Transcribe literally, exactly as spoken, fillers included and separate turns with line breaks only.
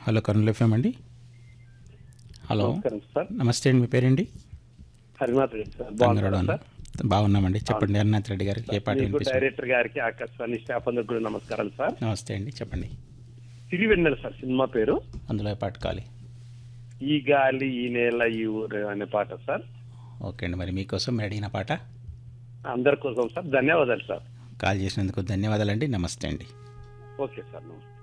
Hello Kurnool FM అండి. Hello
నమస్కారం sir.
నమస్తే అండి, మీ పేరండి?
హరినాథ్ రెడ్డి సార్.
తంగరాడు
బాగున్నారా
అన్న.
సార్?
బాగున్నామండి, చెప్పండి. హరినాథ్ రెడ్డి గారికి ఏ పాట
మీకు
వినిపిస్తుంది?
డైరెక్టర్ గారికి, ఆకాశవాణి స్టాఫ్ అందరికి కూడా నమస్కారం సార్.
నమస్తే అండి, చెప్పండి.
సిరివెన్నెల సార్ సినిమా పేరు.
అందులో ఏ పాట కావాలి?
ఈ గాలి ఈ నేల ఈ ఊరు అనే పాట సార్.
ఓకే అండి, మరి మీకోసం మీరు అడిగిన పాట.
అందరి కోసం సార్. ధన్యవాదాలు సార్.
కాల్ చేసినందుకు ధన్యవాదాలండి. నమస్తే అండి.
ఓకే సార్, నమస్తే.